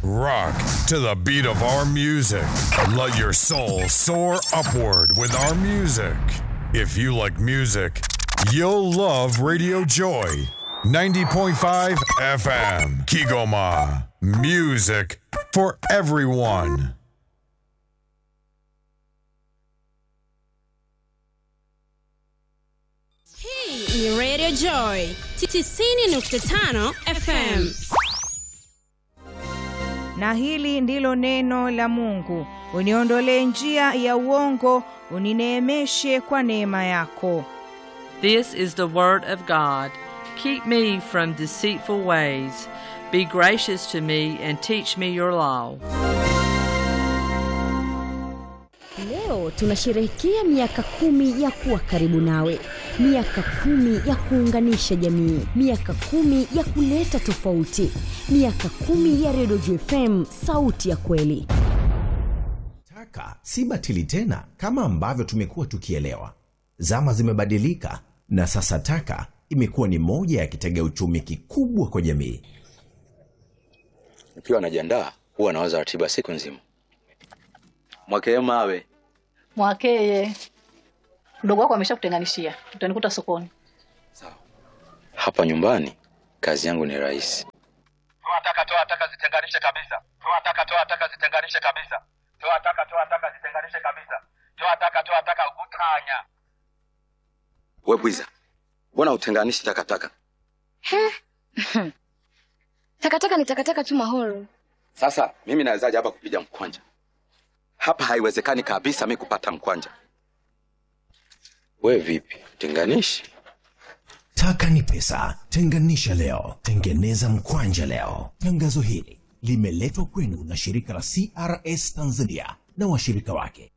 rock to the beat of our music. Let your soul soar upward with our music. If you like music, you'll love Radio Joy 90.5 FM. Kigoma. Music for everyone. Hii ni Radio Joy 90.5 FM. Na hili ndilo neno la Mungu. Uniondolee njia ya uongo, unineemeshe kwa neema yako. This is the word of God. Keep me from deceitful ways. Be gracious to me and teach me your law. Leo tunasherehekea miaka 10 ya kuwa karibu nawe. Miaka 10 ya kuunganisha jamii. Miaka 10 ya kuleta tofauti. Miaka 10 ya Radio FM, sauti ya kweli. Taka si batili tena kama ambavyo tumekuwa tukielewa. Zama zimebadilika na sasa taka imekuwa ni moja ya kitega uchumi kikubwa kwa jamii. Nikiwa najiandaa huwa nawaza ratiba siku nzima. Mwakeye mawe. Mwakeye. Ndugu wako ameshakutenganishia. Utanikuta sokoni. Sawa. Hapa nyumbani kazi yangu ni rahisi. Toa taka zitenganishe kabisa. Toa taka zitenganishe kabisa. Toa taka zitenganishe kabisa. Toa taka utanya. Wewe Bwiza. Mbona utenganishi takataka? Takataka ni takataka tu Mahoro. Sasa mimi nawezaje hapa kupiga mkwanja? Hapa haiwezekani kabisa mimi kupata mkwanja. Wewe vipi? Tenganishi? Taka ni pesa. Tenganisha leo, tengeneza mkwanja leo. Tangazo hili limeletwa kwenu na shirika la CRS Tanzania na washirika wake.